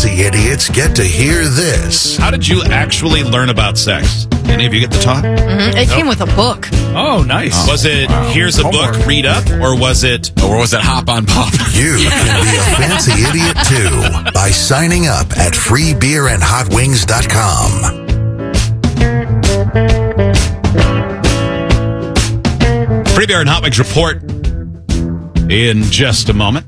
fancy idiots get to hear this. How did you actually learn about sex? Any of you get to talk? It came with a book. Oh, nice. Was it, here's a book, read up, or was it hop on pop? You can be a fancy idiot too by signing up at freebeerandhotwings.com. Free Beer and Hot Wings report in just a moment.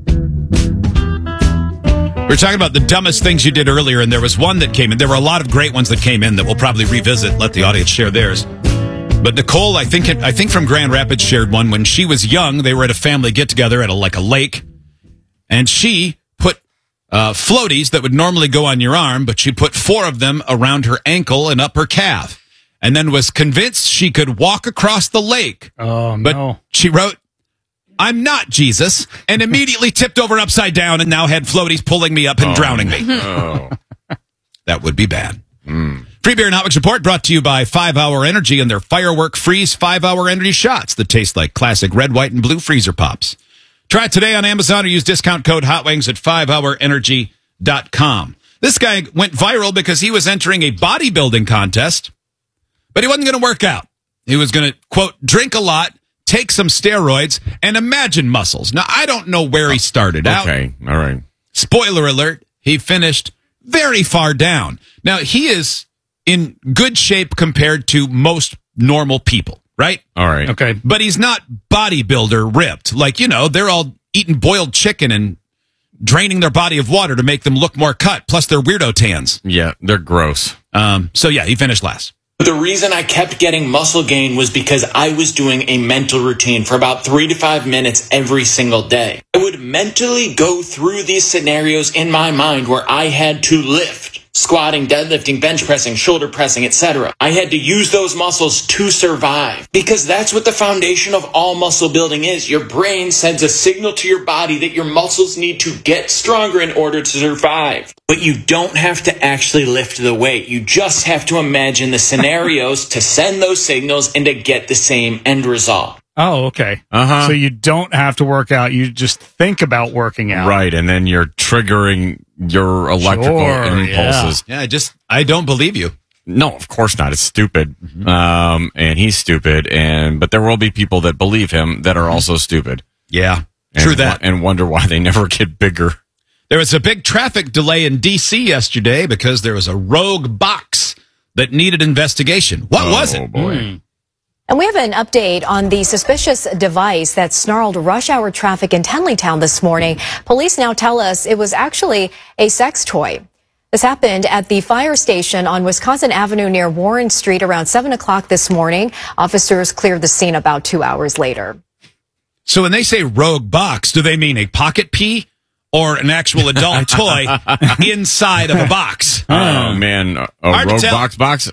We were talking about the dumbest things you did earlier, and there was one that came in. There were a lot of great ones that came in that we'll probably revisit, let the audience share theirs. But Nicole, I think from Grand Rapids, shared one. When she was young, they were at a family get-together at a lake, and she put floaties that would normally go on your arm, but she put 4 of them around her ankle and up her calf, and then was convinced she could walk across the lake. Oh, no. But she wrote, "I'm not Jesus," and immediately tipped over upside down and now had floaties pulling me up and drowning me. That would be bad. Free Beer and Hot Wings report brought to you by 5-Hour Energy and their Firework Freeze 5-Hour Energy shots that taste like classic red, white, and blue freezer pops. Try it today on Amazon or use discount code HOTWINGS at 5hourenergy.com. This guy went viral because he was entering a bodybuilding contest, but he wasn't going to work out. He was going to, quote, drink a lot, take some steroids, and imagine muscles. Now, I don't know where he started out. Okay, all right. Spoiler alert, he finished very far down. Now, he is in good shape compared to most normal people, right? All right. Okay. But he's not bodybuilder ripped. Like, they're all eating boiled chicken and draining their body of water to make them look more cut, plus their weirdo tans. Yeah, they're gross. So, yeah, he finished last. The reason I kept getting muscle gain was because I was doing a mental routine for about 3 to 5 minutes every single day. I would mentally go through these scenarios in my mind where I had to lift. Squatting, deadlifting, bench pressing, shoulder pressing, etc. I had to use those muscles to survive. Because that's what the foundation of all muscle building is. Your brain sends a signal to your body that your muscles need to get stronger in order to survive. But you don't have to actually lift the weight. You just have to imagine the scenarios to send those signals and to get the same end result. Oh, okay. Uh-huh. So you don't have to work out. You just think about working out. Right, and then you're triggering your electrical impulses. Yeah, I don't believe you. No, of course not. It's stupid. And he's stupid. But there will be people that believe him that are also stupid. Yeah, true that. And wonder why they never get bigger. There was a big traffic delay in D.C. yesterday because there was a rogue box that needed investigation. What was it? Oh, boy. And we have an update on the suspicious device that snarled rush hour traffic in Tenleytown this morning. Police now tell us it was actually a sex toy. This happened at the fire station on Wisconsin Avenue near Warren Street around 7 o'clock this morning. Officers cleared the scene about 2 hours later. So when they say rogue box, do they mean a pocket pea or an actual adult toy inside of a box? Oh, man. A rogue box?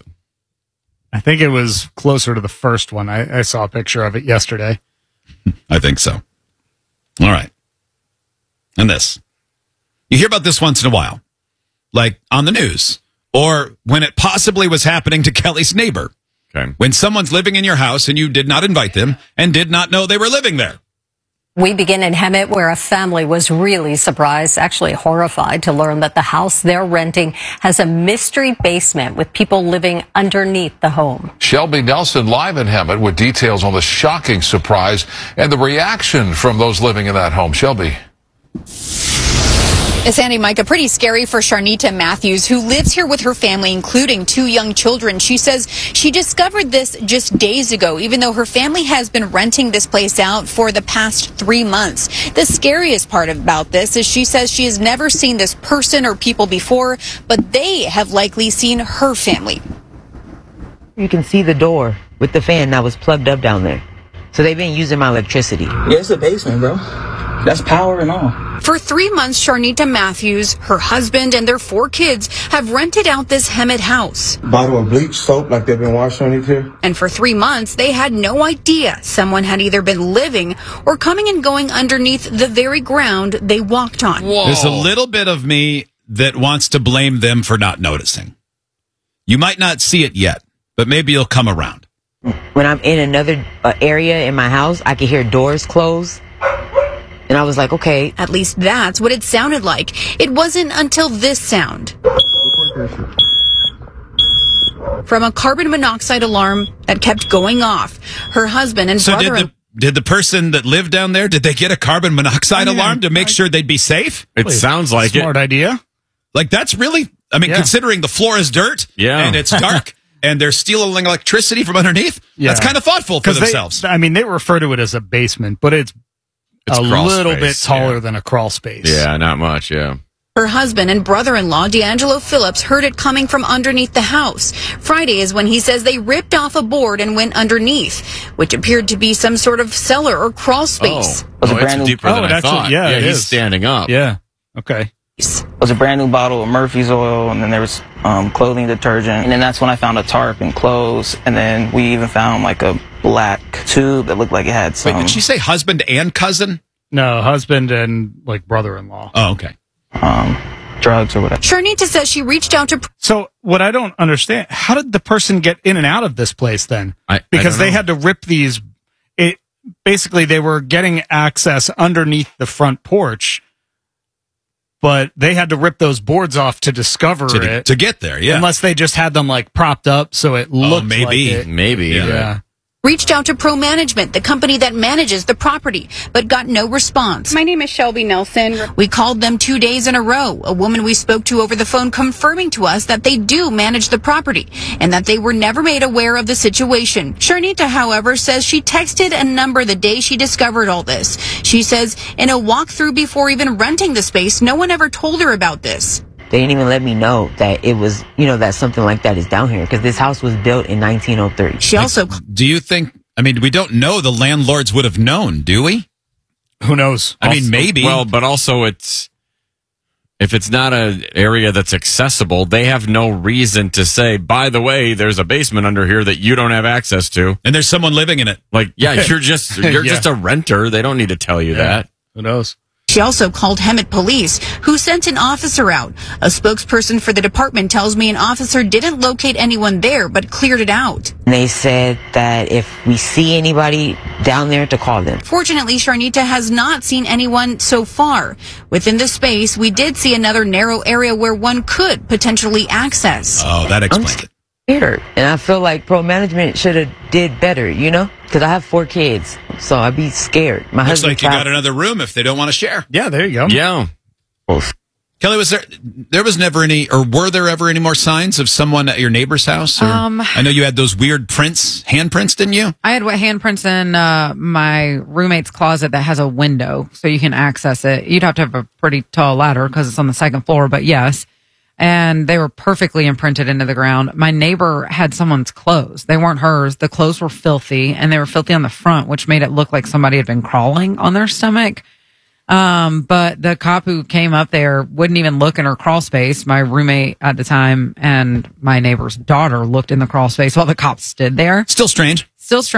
I think it was closer to the first one. I saw a picture of it yesterday. I think so. All right. And this. You hear about this once in a while, like on the news, or when it possibly was happening to Kelly's neighbor. Okay. When someone's living in your house and you did not invite them and did not know they were living there. We begin in Hemet, where a family was really surprised, actually horrified, to learn that the house they're renting has a mystery basement with people living underneath the home. Shelby Nelson live in Hemet with details on the shocking surprise and the reaction from those living in that home. Shelby. Sandy, Micah, pretty scary for Sharnita Matthews, who lives here with her family, including 2 young children. She says she discovered this just days ago, even though her family has been renting this place out for the past 3 months. The scariest part about this is she says she has never seen this person or people before, but they have likely seen her family. You can see the door with the fan that was plugged up down there. So they've been using my electricity. Yeah, it's the basement, bro. That's power and all. For 3 months, Sharnita Matthews, her husband, and their 4 kids have rented out this Hemet house. Bottle of bleach soap like they've been washing underneath here. And for 3 months, they had no idea someone had either been living or coming and going underneath the very ground they walked on. Whoa. There's a little bit of me that wants to blame them for not noticing. You might not see it yet, but maybe you'll come around. When I'm in another area in my house, I can hear doors close. And I was like, okay. At least that's what it sounded like. It wasn't until this sound from a carbon monoxide alarm that kept going off. Her husband and brother... Did the person that lived down there, did they get a carbon monoxide alarm to make sure they'd be safe? It sounds like Smart idea. Like, that's really, I mean, considering the floor is dirt and it's dark and they're stealing electricity from underneath, that's kind of thoughtful for themselves. They refer to it as a basement, but it's a little bit taller than a crawl space. Yeah, not much, yeah. Her husband and brother-in-law, D'Angelo Phillips, heard it coming from underneath the house. Friday is when he says they ripped off a board and went underneath, which appeared to be some sort of cellar or crawl space. It's deeper than I thought. Yeah, he's standing up. Yeah, okay. It was a brand new bottle of Murphy's oil, and then there was clothing detergent. And then that's when I found a tarp and clothes. And then we even found like a black tube that looked like it had some... Wait, did she say husband and cousin? No, husband and brother-in-law. Oh, okay. Drugs or whatever. Sharnita says she reached out to... So what I don't understand, how did the person get in and out of this place then? Because they had to rip these... Basically, they were getting access underneath the front porch, but they had to rip those boards off to discover it. To get there, yeah. Unless they just had them propped up so it looked like it. Maybe. Yeah. Reached out to Pro Management, the company that manages the property, but got no response. My name is Shelby Nelson. We called them 2 days in a row. A woman we spoke to over the phone confirming to us that they do manage the property and that they were never made aware of the situation. Sharnita, however, says she texted a number the day she discovered all this. She says in a walkthrough before even renting the space, no one ever told her about this. They didn't even let me know that it was, that something like that is down here, because this house was built in 1903. She also... Do you think, we don't know the landlords would have known, do we? Who knows? Maybe. Well, but also if it's not an area that's accessible, they have no reason to say, by the way, there's a basement under here that you don't have access to. And there's someone living in it. You're just a renter. They don't need to tell you that. Who knows? She also called Hemet Police, who sent an officer out. A spokesperson for the department tells me an officer didn't locate anyone there, but cleared it out. They said that if we see anybody down there, to call them. Fortunately, Sharnita has not seen anyone so far. Within the space, we did see another narrow area where one could potentially access. Oh, that explains it. And I feel like Pro Management should have did better, because I have 4 kids, so I'd be scared. My Looks husband like you got another room if they don't want to share. Yeah, there you go. Yeah. Kelly, there was never any, or were there ever any more signs of someone at your neighbor's house? I know you had those weird handprints, didn't you? I had handprints in my roommate's closet that has a window, so you can access it. You'd have to have a pretty tall ladder because it's on the 2nd floor, but yes. And they were perfectly imprinted into the ground. My neighbor had someone's clothes. They weren't hers. The clothes were filthy, and they were filthy on the front, which made it look like somebody had been crawling on their stomach. But the cop who came up there wouldn't even look in her crawl space. My roommate at the time and my neighbor's daughter looked in the crawl space while the cops stood there. Still strange.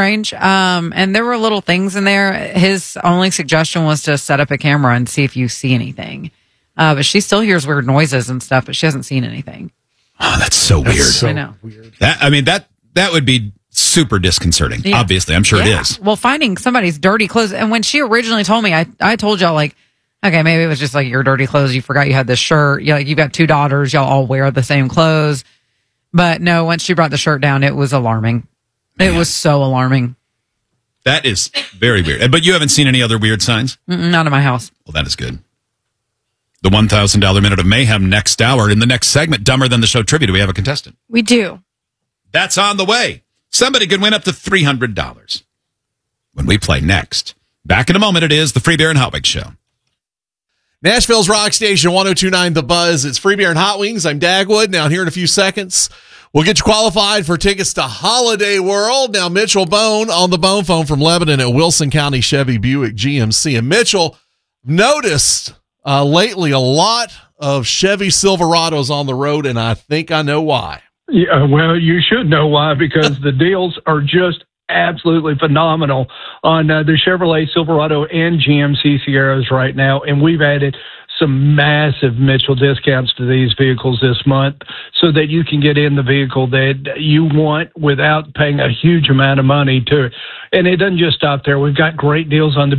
And there were little things in there. His only suggestion was to set up a camera and see if you see anything. But she still hears weird noises and stuff, but she hasn't seen anything. Oh, that's so weird. I know. Weird. That would be super disconcerting. Yeah. Obviously, I'm sure it is. Well, finding somebody's dirty clothes, and when she originally told me, I told y'all okay, maybe it was just your dirty clothes. You forgot you had this shirt. You've got 2 daughters. Y'all all wear the same clothes. But no, once she brought the shirt down, it was alarming. Man. It was so alarming. That is very weird. But you haven't seen any other weird signs? Not in my house. Well, that is good. The $1,000 Minute of Mayhem next hour. In the next segment, Dumber Than the Show Trivia, do we have a contestant? We do. That's on the way. Somebody could win up to $300 when we play next. Back in a moment, it is the Free Beer and Hot Wings Show. Nashville's Rock Station 102.9 The Buzz. It's Free Beer and Hot Wings. I'm Dagwood. Now, here in a few seconds, we'll get you qualified for tickets to Holiday World. Now, Mitchell Bone on the Bone phone from Lebanon at Wilson County Chevy Buick GMC. And Mitchell, noticed lately a lot of Chevy Silverados on the road, and I think I know why. Yeah, well, you should know why, because the deals are just absolutely phenomenal on the Chevrolet Silverado and GMC Sierras right now, and we've added some massive Mitchell discounts to these vehicles this month so that you can get in the vehicle that you want without paying a huge amount of money to it. And it doesn't just stop there. We've got great deals on the Buicks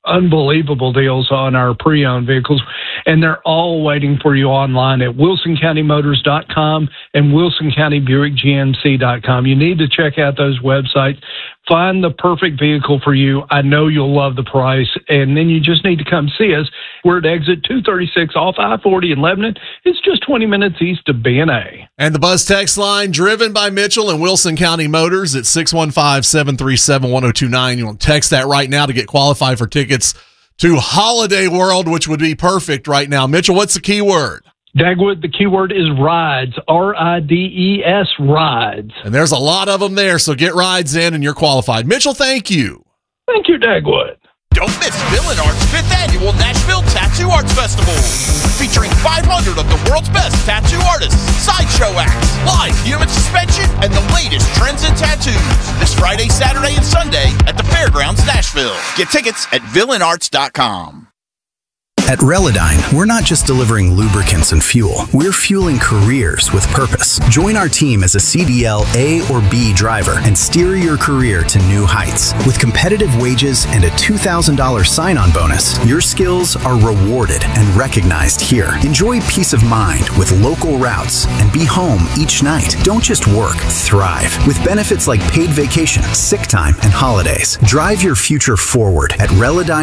unbelievable deals on our pre-owned vehicles, and they're all waiting for you online at WilsonCountyMotors.com and WilsonCountyBuickGMC.com. You need to check out those websites. Find the perfect vehicle for you. I know you'll love the price, and then you just need to come see us. We're at exit 236 off I-40 in Lebanon. It's just 20 minutes east of B&A. And the Buzz text line, driven by Mitchell and Wilson County Motors at 615-737-1029. You want to text that right now to get qualified for tickets to Holiday World, which would be perfect right now. Mitchell, what's the key word? Dagwood, the keyword is rides, R-I-D-E-S, rides. And there's a lot of them there, so get rides in and you're qualified. Mitchell, thank you. Thank you, Dagwood. Don't miss Villain Art's 5th Annual Nashville Tattoo Arts Festival, featuring 500 of the world's best tattoo artists, sideshow acts, live human suspension, and the latest trends in tattoos. This Friday, Saturday, and Sunday at the Fairgrounds, Nashville. Get tickets at villainarts.com. At Relodyne, we're not just delivering lubricants and fuel, we're fueling careers with purpose. Join our team as a CDL A or B driver and steer your career to new heights. With competitive wages and a $2,000 sign-on bonus, your skills are rewarded and recognized here. Enjoy peace of mind with local routes and be home each night. Don't just work, thrive. With benefits like paid vacation, sick time, and holidays. Drive your future forward at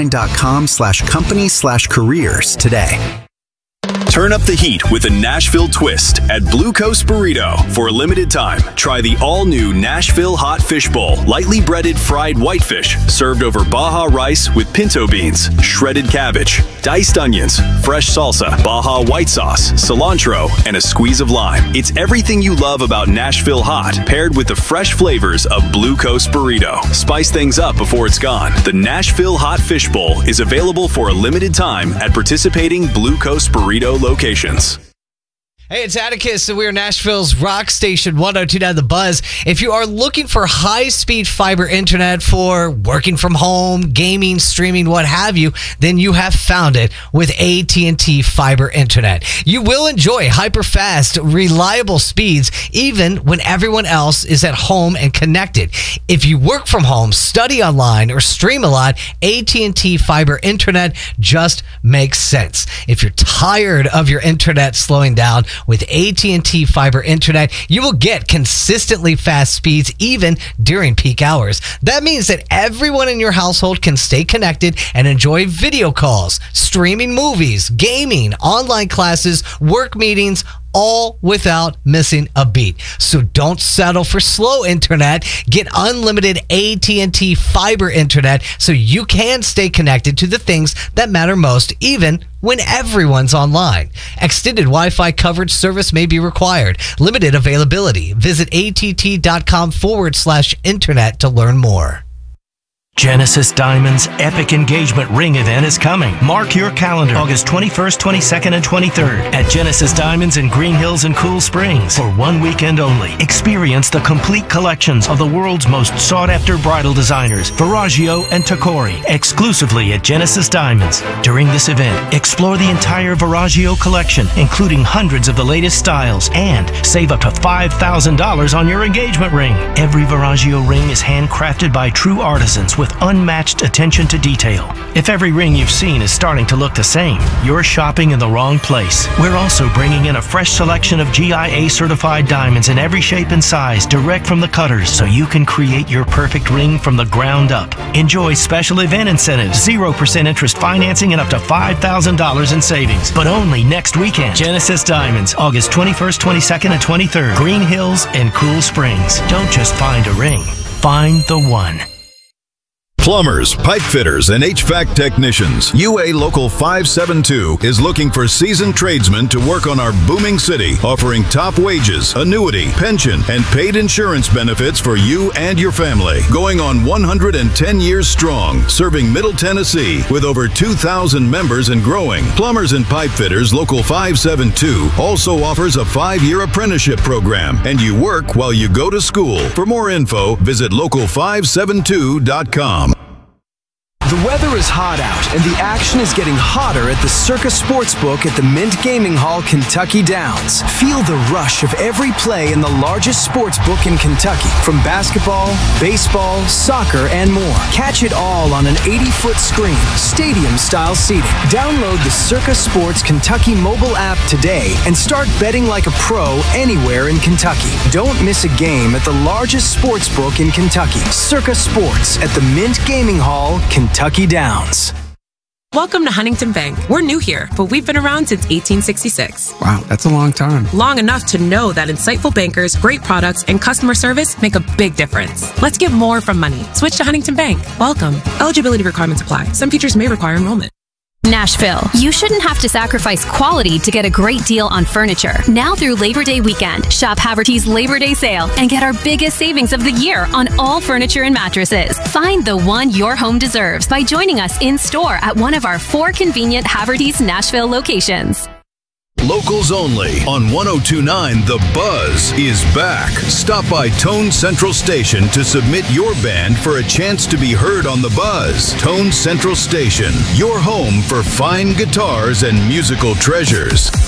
Relodyne.com/company/careers today. Turn up the heat with a Nashville twist at Blue Coast Burrito. For a limited time, try the all-new Nashville Hot Fish Bowl. Lightly breaded fried whitefish, served over Baja rice with pinto beans, shredded cabbage, diced onions, fresh salsa, Baja white sauce, cilantro, and a squeeze of lime. It's everything you love about Nashville Hot, paired with the fresh flavors of Blue Coast Burrito. Spice things up before it's gone. The Nashville Hot Fish Bowl is available for a limited time at participating Blue Coast Burrito locations. Hey, it's Atticus, and we are Nashville's rock station 102.9 The Buzz. If you are looking for high-speed fiber internet for working from home, gaming, streaming, what have you, then you have found it with AT&T Fiber Internet. You will enjoy hyper-fast, reliable speeds, even when everyone else is at home and connected. If you work from home, study online, or stream a lot, AT&T Fiber Internet just makes sense. If you're tired of your internet slowing down, with AT&T Fiber Internet, you will get consistently fast speeds even during peak hours. That means that everyone in your household can stay connected and enjoy video calls, streaming movies, gaming, online classes, work meetings, all without missing a beat. So don't settle for slow internet. Get unlimited AT&T Fiber Internet so you can stay connected to the things that matter most, even when everyone's online. Extended Wi-Fi coverage service may be required. Limited availability. Visit att.com/internet to learn more. Genesis Diamonds' epic engagement ring event is coming. Mark your calendar, August 21st, 22nd, and 23rd at Genesis Diamonds in Green Hills and Cool Springs for 1 weekend only. Experience the complete collections of the world's most sought-after bridal designers, Verragio and Tacori, exclusively at Genesis Diamonds. During this event, explore the entire Verragio collection, including hundreds of the latest styles, and save up to $5,000 on your engagement ring. Every Verragio ring is handcrafted by true artisans with unmatched attention to detail. If every ring you've seen is starting to look the same, you're shopping in the wrong place. We're also bringing in a fresh selection of GIA certified diamonds in every shape and size direct from the cutters so you can create your perfect ring from the ground up. Enjoy special event incentives, 0% interest financing, and up to $5,000 in savings. But only next weekend. Genesis Diamonds, August 21st, 22nd, and 23rd. Green Hills and Cool Springs. Don't just find a ring. Find the one. Plumbers, pipe fitters, and HVAC technicians. UA Local 572 is looking for seasoned tradesmen to work on our booming city, offering top wages, annuity, pension, and paid insurance benefits for you and your family. Going on 110 years strong, serving Middle Tennessee with over 2,000 members and growing. Plumbers and pipe fitters Local 572 also offers a 5-year apprenticeship program, and you work while you go to school. For more info, visit local572.com. The weather is hot out, and the action is getting hotter at the Circa Sportsbook at the Mint Gaming Hall, Kentucky Downs. Feel the rush of every play in the largest sportsbook in Kentucky, from basketball, baseball, soccer, and more. Catch it all on an 80-foot screen, stadium-style seating. Download the Circa Sports Kentucky mobile app today and start betting like a pro anywhere in Kentucky. Don't miss a game at the largest sportsbook in Kentucky, Circa Sports at the Mint Gaming Hall, Kentucky Downs. Welcome to Huntington Bank. We're new here, but we've been around since 1866. Wow, that's a long time. Long enough to know that insightful bankers, great products, and customer service make a big difference. Let's get more from money. Switch to Huntington Bank. Welcome. Eligibility requirements apply. Some features may require enrollment. Nashville. You shouldn't have to sacrifice quality to get a great deal on furniture. Now through Labor Day weekend, shop Haverty's Labor Day sale and get our biggest savings of the year on all furniture and mattresses. Find the one your home deserves by joining us in store at one of our 4 convenient Haverty's Nashville locations. Locals only on 102.9 The Buzz is back. Stop by Tone Central Station to submit your band for a chance to be heard on The Buzz. Tone Central Station, your home for fine guitars and musical treasures.